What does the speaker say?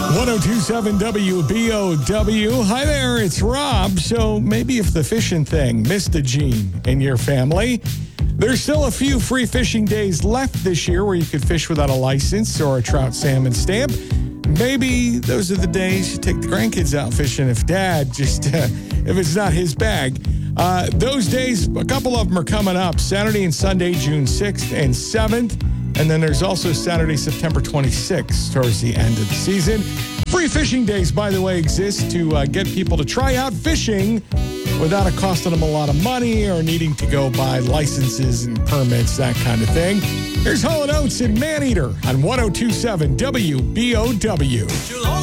1027 WBOW. Hi there, it's Rob. So maybe if the fishing thing missed a gene in your family, there's still a few free fishing days left this year where you could fish without a license or a trout salmon stamp. Maybe those are the days you take the grandkids out fishing if dad if it's not his bag. Those days, a couple of them are coming up. Saturday and Sunday, June 6th and 7th. And then there's also Saturday, September 26th, towards the end of the season. Free fishing days, by the way, exist to get people to try out fishing without it costing them a lot of money or needing to go buy licenses and permits, that kind of thing. Here's Hall & Oates and Maneater on 1027 WBOW.